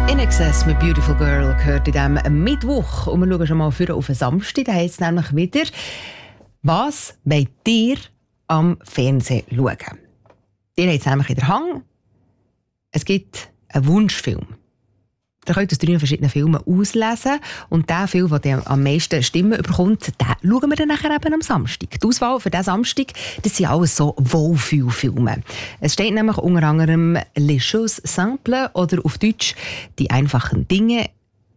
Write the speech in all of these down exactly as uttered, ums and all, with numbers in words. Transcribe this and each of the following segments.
In Excess mit Beautiful Girl gehört in diesem Mittwoch. Und wir schauen schon mal für auf den Samstag. Da heisst es nämlich wieder, was wollt ihr am Fernsehen schauen? Ihr habt es nämlich in der Hand. Es gibt einen Wunschfilm. Ihr könnt aus drei verschiedenen Filmen auslesen. Und der Film, der am meisten Stimmen bekommt, den schauen wir dann nachher eben am Samstag. Die Auswahl für diesen Samstag, das sind alles so Wohlfühlfilme. Es steht nämlich unter anderem «Les choses simples» oder auf Deutsch «Die einfachen Dinge»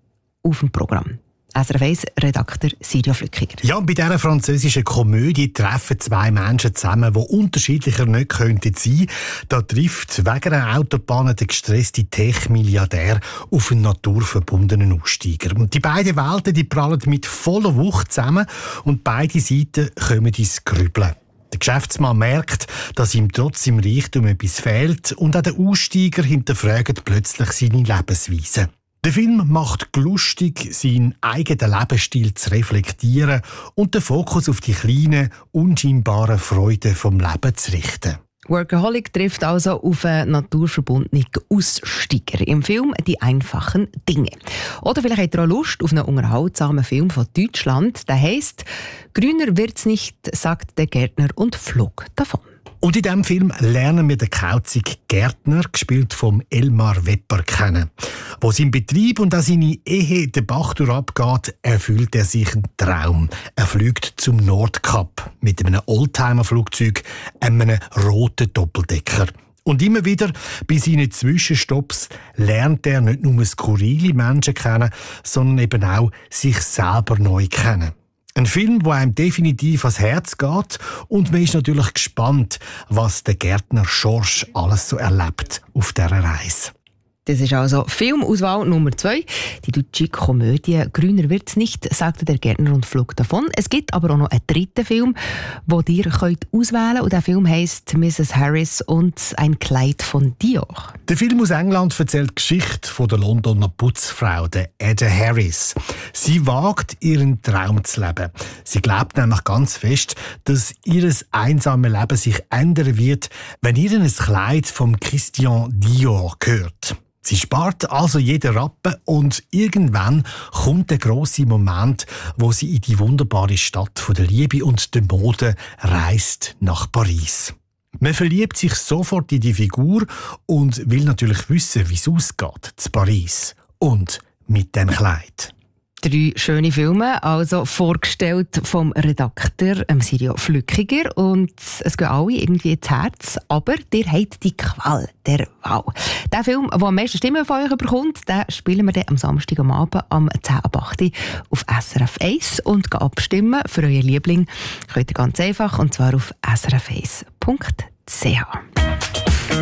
auf dem Programm. S R F eins Redakteur Silja Flückiger. Ja, und bei dieser französischen Komödie treffen zwei Menschen zusammen, die unterschiedlicher nicht könnten sein. Da trifft wegen einer Autobahn der gestresste Tech-Milliardär auf einen naturverbundenen Aussteiger. Und die beiden Welten die prallen mit voller Wucht zusammen und beide Seiten kommen ins Grübeln. Der Geschäftsmann merkt, dass ihm trotz seinem Reichtum etwas fehlt und auch der Aussteiger hinterfragt plötzlich seine Lebensweise. Der Film macht lustig, seinen eigenen Lebensstil zu reflektieren und den Fokus auf die kleinen, unscheinbaren Freuden vom Leben zu richten. Workaholic trifft also auf einen naturverbundenen Aussteiger im Film «Die einfachen Dinge». Oder vielleicht habt ihr auch Lust auf einen unterhaltsamen Film von Deutschland. Der heisst «Grüner wird's nicht», sagt der Gärtner und flog davon. Und in diesem Film lernen wir den kauzigen Gärtner, gespielt vom Elmar Wepper, kennen. Wo sein Betrieb und auch seine Ehe den Bach durchabgeht, erfüllt er sich einen Traum. Er fliegt zum Nordkap mit einem Oldtimer-Flugzeug, einem roten Doppeldecker. Und immer wieder bei seinen Zwischenstopps lernt er nicht nur skurrile Menschen kennen, sondern eben auch sich selber neu kennen. Ein Film, der einem definitiv ans Herz geht, und man ist natürlich gespannt, was der Gärtner Schorsch alles so erlebt auf dieser Reise. Das ist also Filmauswahl Nummer zwei. Die deutsche Komödie «Grüner wird's nicht», sagte der Gärtner und flog davon. Es gibt aber auch noch einen dritten Film, den ihr könnt auswählen könnt. Und der Film heisst «Misses Harris und ein Kleid von Dior». Der Film aus England erzählt die Geschichte von der Londoner Putzfrau, der Ada Harris. Sie wagt, ihren Traum zu leben. Sie glaubt nämlich ganz fest, dass ihr einsames Leben sich ändern wird, wenn ihr ein Kleid vom Christian Dior gehört. Sie spart also jeden Rappen und irgendwann kommt der grosse Moment, wo sie in die wunderbare Stadt der Liebe und der Mode reist nach Paris. Man verliebt sich sofort in die Figur und will natürlich wissen, wie es ausgeht zu Paris und mit dem Kleid. Drei schöne Filme, also vorgestellt vom Redakteur Silja Flückiger. Und es gehen alle irgendwie ins Herz, aber ihr habt die Qual der Wahl. Der Film, der am meisten Stimmen von euch bekommt, den spielen wir dann am Samstag am Abend am zehn ab acht auf S R F eins. Und abstimmen für euren Liebling könnt ihr ganz einfach, und zwar auf s r f eins punkt c h.